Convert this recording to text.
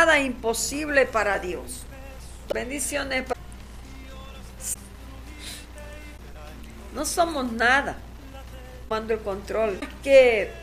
nada imposible para Dios. Bendiciones. No somos nada. Tomando el control. Que